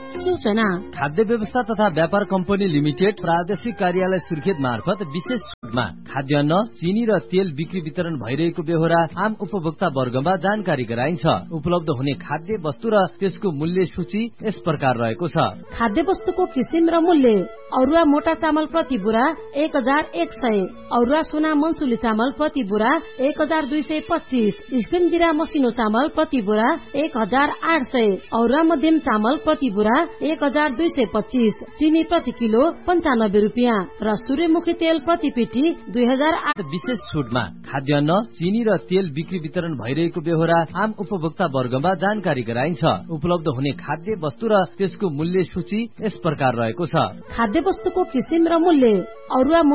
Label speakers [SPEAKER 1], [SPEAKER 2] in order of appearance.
[SPEAKER 1] सूचना
[SPEAKER 2] खाद्य व्यवस्था तथा व्यापार कम्पनी लिमिटेड प्रादेशिक कार्यालय सुर्खेत मार्फत विशेष छुटमा खाद्यान्न, चिनी र तेल बिक्री वितरण भइरहेको बेहोरा आम उपभोक्ता वर्गमा जानकारी गराइन्छ। उपलब्ध हुने खाद्य वस्तु र त्यसको मूल्य सूची यस प्रकार रहेको छ।
[SPEAKER 1] खाद्य वस्तुको किसिम र मूल्य: औरुवा मोटा चामल प्रति बुरा 1100, औरुवा सुना मनसुली चामल प्रति बुरा 1225, स्पेन जिरा मसिनो चामल प्रति बुरा 1800, औरुवा मध्यम चामल प्रति बुरा 1225, चिनी प्रति किलो 95 रुपियाँ र सूर्यमुखी तेल प्रति पेटी 2008।
[SPEAKER 2] विशेष छुटमा खाद्यान्न, चिनी र तेल बिक्री वितरण भइरहेको बेहोरा आम उपभोक्ता वर्गमा जानकारी गराइन्छ। उपलब्ध हुने खाद्य वस्तु र त्यसको मूल्य सूची यस प्रकार रहेको छ।
[SPEAKER 1] खाद्य वस्तुको किसिम र मूल्य: औरुवा